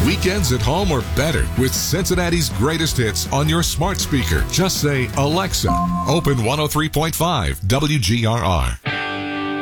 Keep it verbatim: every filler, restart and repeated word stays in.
weekends at home are better with Cincinnati's greatest hits on your smart speaker. Just say, Alexa, open one oh three point five W G R R.